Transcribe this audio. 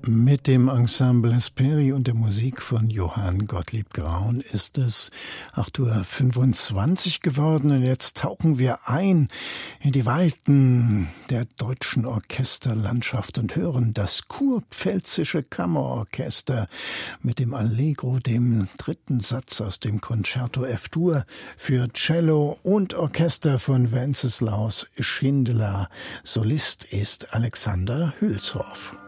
Mit dem Ensemble Hesperi und der Musik von Johann Gottlieb Graun ist es 8:25 Uhr geworden und jetzt tauchen wir ein in die Weiten der deutschen Orchesterlandschaft und hören das Kurpfälzische Kammerorchester mit dem Allegro, dem dritten Satz aus dem Concerto F-Dur für Cello und Orchester von Wenceslaus Schindler. Solist ist Alexander Hülshoff.